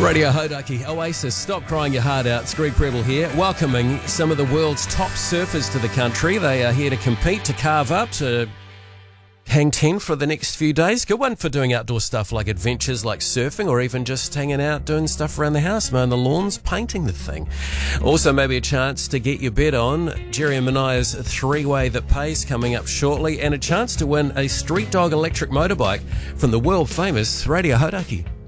Radio Hodaki, Oasis, stop crying your heart out. It's Greg Prebble here, welcoming some of the world's top surfers to the country. They are here to compete, to carve up, to hang 10 for the next few days. Good one for doing outdoor stuff like adventures like surfing, or even just hanging out doing stuff around the house, mowing the lawns, painting the thing. Also maybe a chance to get your bet on Jerry and Manaya's three-way that pays coming up shortly, and a chance to win a Street Dog electric motorbike from the world famous Radio Hodaki.